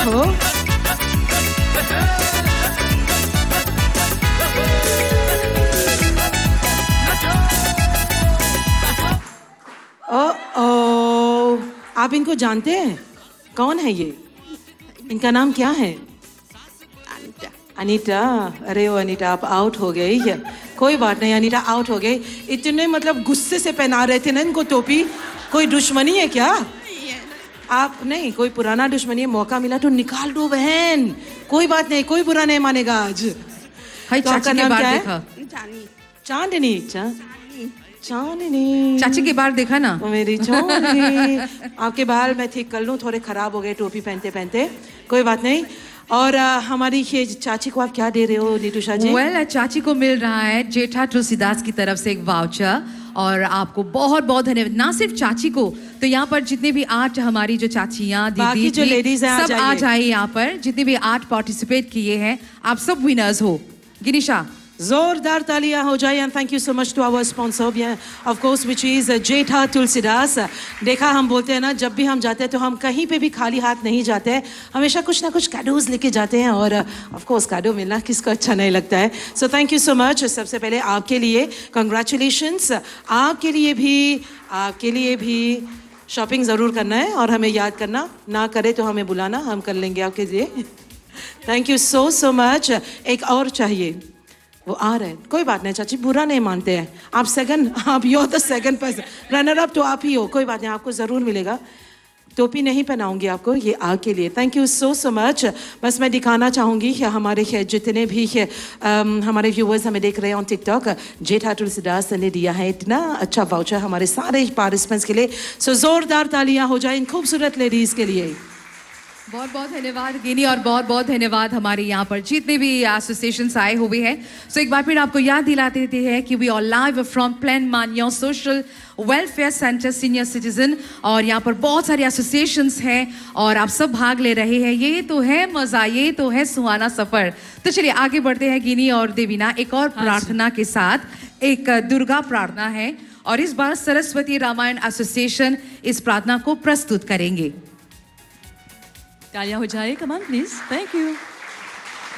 हो। ओ, आप इनको जानते हैं? कौन है ये? इनका नाम क्या है? अनीता। अरे वो अनीता, आप आउट हो गई है। कोई बात नहीं अनीता, आउट हो गई। इतने मतलब गुस्से से पहना रहे थे ना इनको टोपी। कोई दुश्मनी है क्या? आप नहीं, कोई पुराना दुश्मनी है, मौका मिला तो निकाल दो बहन। कोई बात नहीं, कोई बुरा नहीं मानेगा आज। हाय, तो आपका चाची के नाम बार क्या है? देखा। चांदनी। चांदनी। चाची के बार देखा ना। मेरी चांदनी। आपके बाल मैं ठीक कर लूं, थोड़े खराब हो गए टोपी पहनते पहनते। कोई बात नहीं। और हमारी ये चाची को आप क्या दे रहे हो नीतूषा जी? वेल, चाची को मिल रहा है जेठा तुलसीदास की तरफ से एक वाउचर, और आपको बहुत बहुत धन्यवाद। ना सिर्फ चाची को, तो यहाँ पर जितने भी 8 हमारी जो चाचियाँ दीदी जो लेडीज हैं सब आ जाइए यहाँ पर। जितने भी 8 पार्टिसिपेट किए हैं, आप सब विनर्स हो। गिरीशा, जोरदार तालियां हो जाए। And thank you so much to our sponsor of course which is जेठा तुलसीदास। देखा, हम बोलते हैं ना, जब भी हम जाते हैं तो हम कहीं पे भी खाली हाथ नहीं जाते हैं, हमेशा कुछ ना कुछ कैडोज लेके जाते हैं। और ऑफ कोर्स कैडो मिलना किसको अच्छा नहीं लगता है। So thank you so much. सबसे पहले आपके लिए कंग्रेचुलेशंस। आपके लिए भी शॉपिंग ज़रूर करना है और हमें याद करना, ना करे तो हमें बुलाना, हम कर लेंगे आपके लिए। Thank you so much. एक और चाहिए, वो आ रहे हैं। कोई बात नहीं चाची, बुरा नहीं मानते हैं। आप सेकंड, आप you the second person, runner up तो आप ही हो। कोई बात नहीं, आपको ज़रूर मिलेगा। टोपी नहीं पहनाऊंगी आपको, ये आग के लिए। Thank you so much. बस मैं दिखाना चाहूँगी कि हमारे जितने भी हमारे व्यूवर्स हमें देख रहे हैं ऑन टिकटॉक, जेठा तुलसीदास ने दिया है इतना अच्छा वाउचर हमारे सारे पार्टिसिपेंट्स के लिए। सो ज़ोरदार तालियां हो जाए इन खूबसूरत लेडीज़ के लिए। बहुत बहुत धन्यवाद गिनी, और बहुत बहुत धन्यवाद हमारे यहाँ पर जितने भी एसोसिएशंस आए हुए हैं। सो एक बार फिर आपको याद दिलाते देते हैं कि we are live from plan मान्यों social welfare centre senior citizen, और यहाँ पर बहुत सारे एसोसिएशंस हैं और आप सब भाग ले रहे हैं। ये तो है मज़ा, ये तो है सुहाना सफ़र। तो चलिए आगे बढ़ते हैं गिनी और देवीना, एक और प्रार्थना के साथ। एक दुर्गा प्रार्थना है और इस बार सरस्वती रामायण एसोसिएशन इस प्रार्थना को प्रस्तुत करेंगे। तालियां हो जाए, come on please. Thank you.